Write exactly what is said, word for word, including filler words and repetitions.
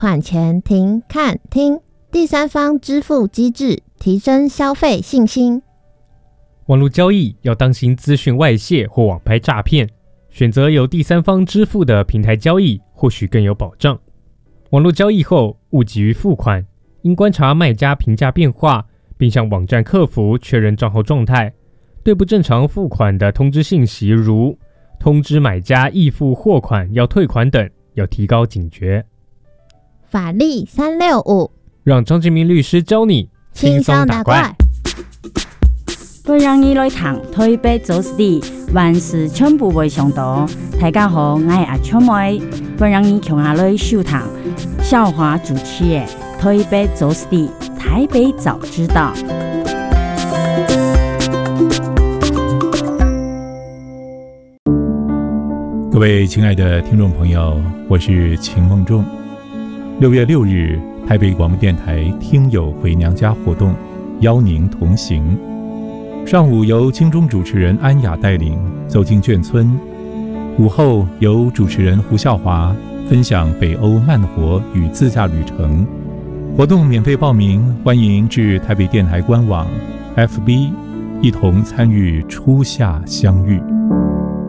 款前停看听，第三方支付机制，提升消费信心。 网络交易要当心资讯外泄或网拍诈骗，选择由第三方支付的平台交易，或许更有保障。网络交易后勿急于付款，应观察卖家评价变化，并向网站客服确认账号状态。对不正常付款的通知信息，如通知买家易付货款要退款等，要提高警觉。 法律三六五， 让张志明律师教你轻松打怪。 本人你来谈台北走私地，万事全部为上道。大家好，我是阿秋妹。本人你穷下来收谈笑话主持的台北走私地，台北早知道。 各位亲爱的听众朋友，我是秦梦仲。六月六日，台北广播电台听友回娘家活动，邀您同行。上午由金钟主持人安雅带领走进眷村，午后由主持人胡孝华分享北欧慢活与自驾旅程。活动免费报名，欢迎至台北电台官网 F B 一同参与初夏相遇。